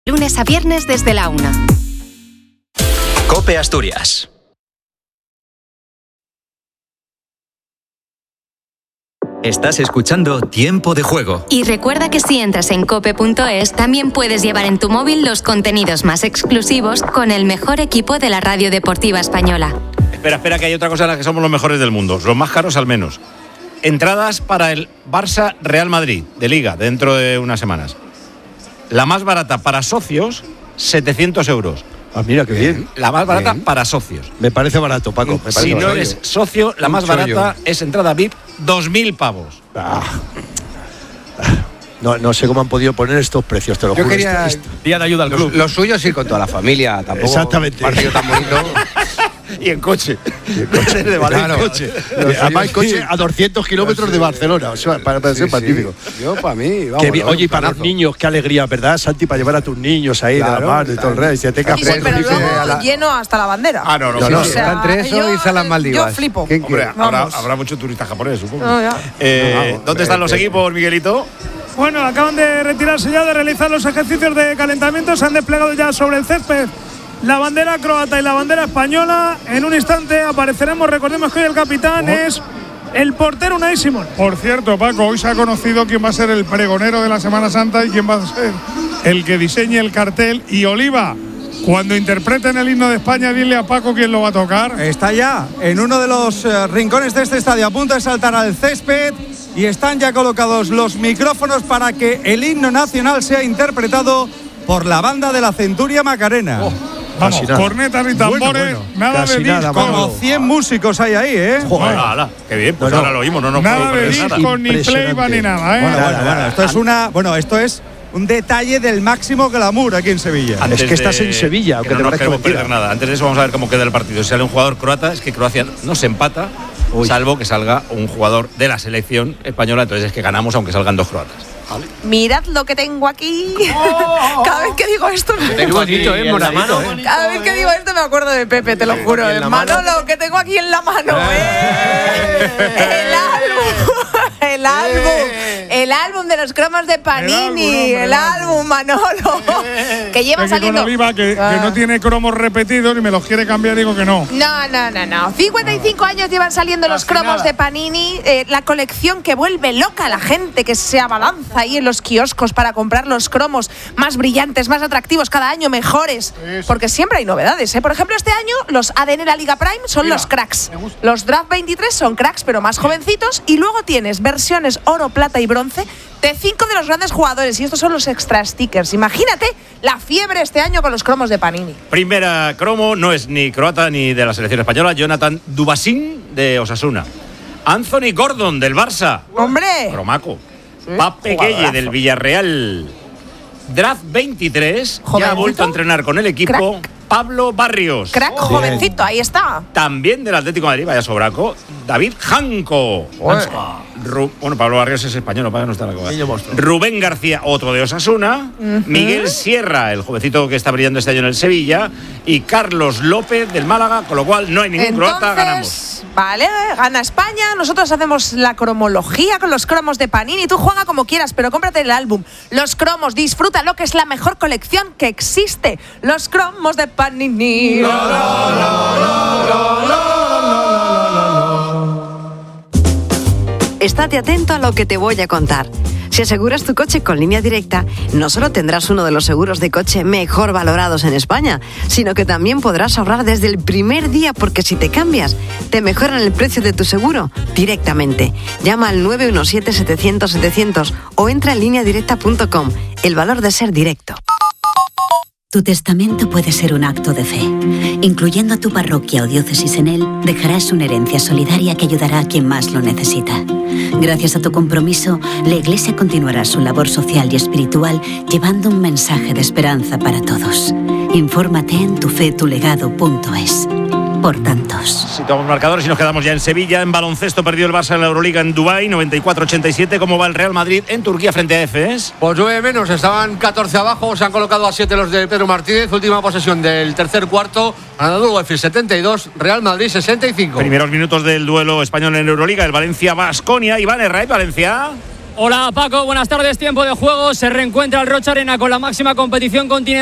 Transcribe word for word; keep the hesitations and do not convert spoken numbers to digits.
Lunes a viernes desde la una. COPE Asturias. Estás escuchando Tiempo de Juego. Y recuerda que si entras en cope punto es, también puedes llevar en tu móvil los contenidos más exclusivos con el mejor equipo de la radio deportiva española. Espera, espera, que hay otra cosa en la que somos los mejores del mundo, los más caros al menos. Entradas para el Barça Real Madrid de Liga dentro de unas semanas. La más barata para socios, setecientos euros. Ah, mira, qué bien. La más barata bien. Para socios. Me parece barato, Paco. Me parece si no barato. eres socio, la más barata es entrada V I P, dos mil pavos. Ah. No, no sé cómo han podido poner estos precios, te lo Yo juro. quería Esto- esto- Día de ayuda al Lo, club. lo suyo es ir con toda la familia, tampoco Exactamente. un partido tan bonito. Y en coche. Coche de Valencia. Claro. coche. Lo suyo Además, es- coche a doscientos kilómetros de Barcelona. O sea, para, para ser Sí, sí. magnífico. Yo, para mí, vamos. Qué bien. lo veo Oye, y un para los planazo. niños, qué alegría, ¿verdad, Santi? Para llevar a tus niños ahí de Claro, la mano y todo el rey. Si te Sí, Sí, Bueno, pero dice luego a la- lleno hasta la bandera. Ah, no, no, No, sí, no, sí. O sea, Está entre eso yo- y irse a las Maldivas. yo flipo. ¿Quién Hombre, quiere? habrá, Vamos. habrá mucho turista japonés, supongo. No, ya. Eh, Vamos, ¿Dónde están los eh, equipos, Miguelito? Bueno, acaban de retirarse ya de realizar los ejercicios de calentamiento. Se han desplegado ya sobre el césped la bandera croata y la bandera española. En un instante apareceremos. Recordemos que hoy el capitán es el portero Unai Simón. Por cierto, Paco, hoy se ha conocido quién va a ser el pregonero de la Semana Santa y quién va a ser el que diseñe el cartel. Y Oliva, cuando interpreten el himno de España, dile a Paco quién lo va a tocar. Está ya en uno de los eh, rincones de este estadio, a punto de saltar al césped, y están ya colocados los micrófonos para que el himno nacional sea interpretado por la banda de la Centuria Macarena. Vamos, Casi nada. cornetas y tambores, Bueno, bueno, nada casi de nada, discos. vamos. Como cien músicos hay ahí, ¿eh? Joder, ala, qué bien, pues No, no. ahora lo oímos, no nos Nada podemos de perder nada. discos, ni Impresionante. playback, ni nada, ¿eh? Bueno, Nada, bueno, nada. bueno, esto es una, bueno, esto es un detalle del máximo glamour aquí en Sevilla. Antes Es que estás de- en Sevilla, que aunque no te nos parezca queremos mentira. perder nada. Antes de eso vamos a ver cómo queda el partido. Si sale un jugador croata, es que Croacia no se empata, Uy. salvo que salga un jugador de la selección española. Entonces es que ganamos aunque salgan dos croatas. Mirad lo que tengo aquí. Cada vez que digo esto, Qué bonito, ¿eh? Moradito, ¿eh? cada vez que digo esto me acuerdo de Pepe, te lo juro. en la mano. Manolo, que tengo aquí en la mano. ¡Eh! El álbum. El álbum. El álbum de los cromos de Panini. El álbum, hombre, El el álbum, Manolo. Que lleva Aquí con saliendo. Oliva, que, que Ah. no tiene cromos repetidos y me los quiere cambiar, digo que no. No, no, no, no. cincuenta y cinco años llevan saliendo los Casi cromos nada. de Panini, eh, la colección que vuelve loca a la gente, que se abalanza ahí en los kioscos para comprar los cromos más brillantes, más atractivos, cada año mejores. Eso. Porque siempre hay novedades, ¿eh? Por ejemplo, este año los A D N La Liga Prime son Mira, los cracks. me gusta. Los Draft veintitrés son cracks, pero más jovencitos. Y luego tienes versiones oro, plata y bronce de cinco de los grandes jugadores. Y estos son los extra stickers. Imagínate la fiebre este año con los cromos de Panini. Primera cromo, no es ni croata ni de la selección española. Jonathan Dubasín de Osasuna. Anthony Gordon del Barça. ¡Hombre! Cromaco. Pape Gueye del Villarreal. Draft veintitrés. Ya ha Jovencito. vuelto a entrenar con el equipo. Crack. Pablo Barrios. Crack jovencito, ahí está. También del Atlético de Madrid, vaya sobraco. David Janco. Ru- bueno, Pablo Barrios es español, no, para no estar la cosa. Rubén García, otro de Osasuna. Miguel Sierra, el jovencito que está brillando este año en el Sevilla. Y Carlos López del Málaga, con lo cual no hay ningún croata, ganamos. Entonces, vale, gana España. Nosotros hacemos la cromología con los cromos de Panini. Tú juega como quieras, pero cómprate el álbum. Los cromos, disfruta lo que es la mejor colección que existe. Los cromos de Panini. Estate atento a lo que te voy a contar. Si aseguras tu coche con Línea Directa, no solo tendrás uno de los seguros de coche mejor valorados en España, sino que también podrás ahorrar desde el primer día, porque si te cambias, te mejoran el precio de tu seguro directamente. Llama al nueve uno siete, setecientos, setecientos o entra en línea directa punto com. El valor de ser directo. Tu testamento puede ser un acto de fe. Incluyendo a tu parroquia o diócesis en él, dejarás una herencia solidaria que ayudará a quien más lo necesita. Gracias a tu compromiso, la Iglesia continuará su labor social y espiritual llevando un mensaje de esperanza para todos. Infórmate en tufetulegado punto es. Por tantos. Situamos marcadores y nos quedamos ya en Sevilla. En baloncesto perdió el Barça en la Euroliga en Dubái, noventa y cuatro ochenta y siete. ¿Cómo va el Real Madrid en Turquía frente a Efes? Pues nueve menos, estaban catorce abajo, se han colocado a siete los de Pedro Martínez. Última posesión del tercer cuarto, ganando el Efes setenta y dos, Real Madrid sesenta y cinco. Primeros minutos del duelo español en Euroliga, el Valencia-Baskonia. Iván Herraiz, Valencia. Hola Paco, buenas tardes. Tiempo de juego. Se reencuentra el Rocha Arena con la máxima competición continental